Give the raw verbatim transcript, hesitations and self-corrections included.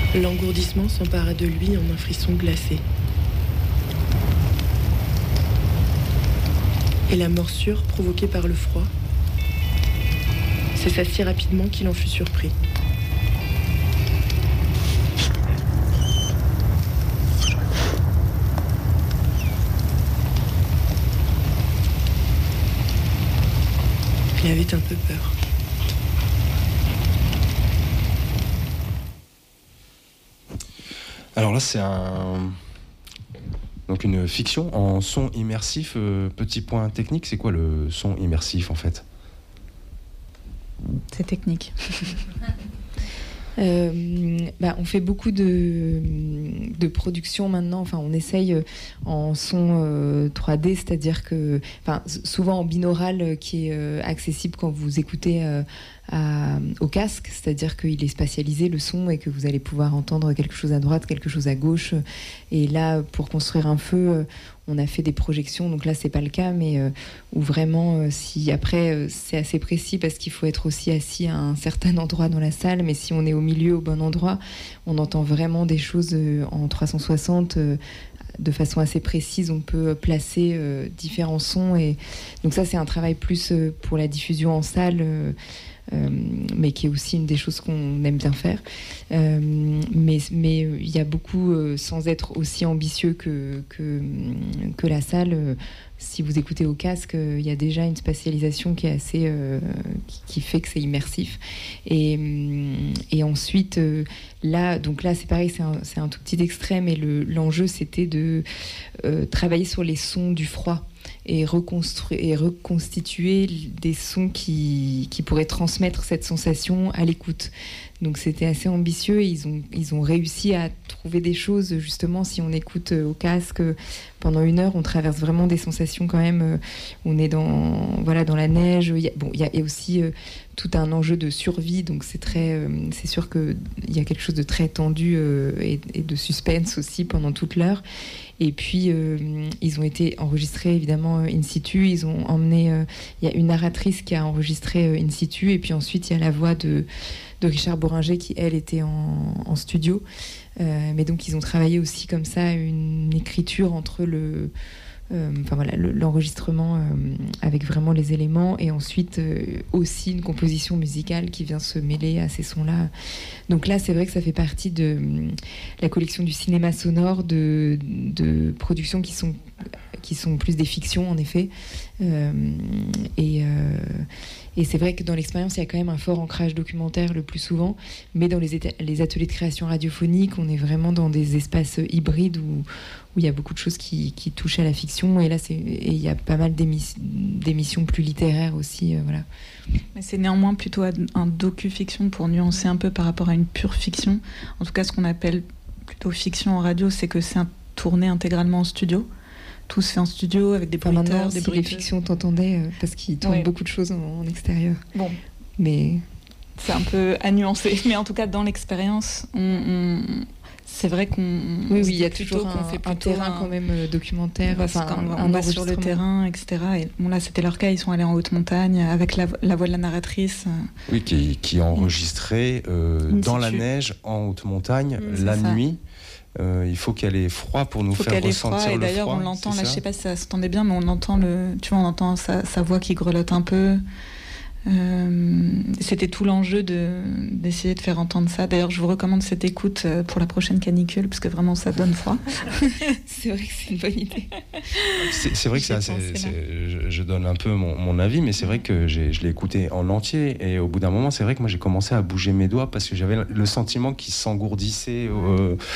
L'engourdissement s'empara de lui en un frisson glacé. Et la morsure provoquée par le froid cessa si rapidement qu'il en fut surpris. Il avait un peu peur. Alors là, c'est un... Donc une fiction en son immersif. Euh, petit point technique, c'est quoi le son immersif en fait ? C'est technique. Euh, bah, on fait beaucoup de, de production maintenant. Enfin, on essaye en son euh, trois D, c'est-à-dire que, enfin, souvent en binaural euh, qui est euh, accessible quand vous écoutez euh, à, au casque, c'est-à-dire qu'il est spatialisé le son et que vous allez pouvoir entendre quelque chose à droite, quelque chose à gauche. Et là, pour construire un feu, euh, on a fait des projections, donc là c'est pas le cas, mais euh, où vraiment, euh, si après euh, c'est assez précis parce qu'il faut être aussi assis à un certain endroit dans la salle, mais si on est au milieu, au bon endroit, on entend vraiment des choses euh, en trois cent soixante euh, de façon assez précise. On peut placer euh, différents sons, et donc ça c'est un travail plus euh, pour la diffusion en salle. Euh, Euh, mais qui est aussi une des choses qu'on aime bien faire. Euh, mais mais il y a beaucoup, euh, sans être aussi ambitieux que, que, que la salle, euh, si vous écoutez au casque, il euh, y a déjà une spatialisation qui est assez, euh, qui, qui fait que c'est immersif. Et, et ensuite, euh, là, donc là c'est pareil, c'est un, c'est un tout petit extrait, mais le, l'enjeu c'était de euh, travailler sur les sons du froid. Et, reconstruire, et reconstituer des sons qui, qui pourraient transmettre cette sensation à l'écoute. Donc c'était assez ambitieux et ils ont, ils ont réussi à trouver des choses. Justement, si on écoute au casque pendant une heure, on traverse vraiment des sensations quand même. On est dans, voilà, dans la neige. Il y a, bon, il y a aussi euh, tout un enjeu de survie, donc c'est, très, euh, c'est sûr qu'il y a quelque chose de très tendu euh, et, et de suspense aussi pendant toute l'heure. Et puis, euh, ils ont été enregistrés évidemment in situ. Ils ont emmené. Euh, il y a une narratrice qui a enregistré euh, in situ. Et puis ensuite, il y a la voix de, de Richard Bohringer qui, elle, était en, en studio. Euh, mais donc, ils ont travaillé aussi comme ça une écriture entre le. Euh, enfin voilà, le, l'enregistrement euh, avec vraiment les éléments, et ensuite euh, aussi une composition musicale qui vient se mêler à ces sons-là. Donc là, c'est vrai que ça fait partie de euh, la collection du cinéma sonore, de, de productions qui sont, qui sont plus des fictions, en effet. Euh, et, euh, et c'est vrai que dans l'expérience, il y a quand même un fort ancrage documentaire le plus souvent, mais dans les, éta- les ateliers de création radiophonique, on est vraiment dans des espaces hybrides où où il y a beaucoup de choses qui, qui touchent à la fiction, et là c'est, et il y a pas mal d'émis- d'émissions plus littéraires aussi, euh, voilà. Mais c'est néanmoins plutôt un docu-fiction pour nuancer un peu par rapport à une pure fiction. En tout cas, ce qu'on appelle plutôt fiction en radio, c'est que c'est un, tourné intégralement en studio. Tout se fait en studio avec des enfin, bruiteurs, maintenant, des si bruiteuses. les fictions t'entendaient, euh, parce qu'ils tournent Ouais. beaucoup de choses en, en extérieur. Bon, Mais c'est un peu à nuancer. Mais en tout cas, dans l'expérience, on, on, c'est vrai qu'on oui, on se oui, il y a dit toujours plutôt un, qu'on fait un plutôt terrain un- quand même euh, documentaire. Parce Enfin, qu'on un, on va sur le enregistrement. terrain, et cetera. Et bon, là, c'était leur cas. Ils sont allés en haute montagne avec la, la voix de la narratrice. Oui, qui, qui est enregistré euh, In dans la situ. neige, en haute montagne, Mm, c'est la ça. nuit. Euh, il faut qu'elle ait froid pour nous Il faut faire qu'elle ait ressentir froid. Et le d'ailleurs, froid. on l'entend. c'est Là, ça je sais pas si ça s'entendait bien, mais on entend le. Tu vois, on entend sa, sa voix qui grelotte un peu. Euh, c'était tout l'enjeu de, d'essayer de faire entendre ça. D'ailleurs, je vous recommande cette écoute euh, pour la prochaine canicule, parce que vraiment, ça donne froid. C'est vrai que c'est une bonne idée. C'est, c'est vrai que J'y ai c'est assez- pensé, là. c'est- je, je donne un peu mon, mon avis, mais c'est vrai que j'ai, je l'ai écouté en entier, et au bout d'un moment, c'est vrai que moi j'ai commencé à bouger mes doigts parce que j'avais le sentiment qu'ils s'engourdissaient euh,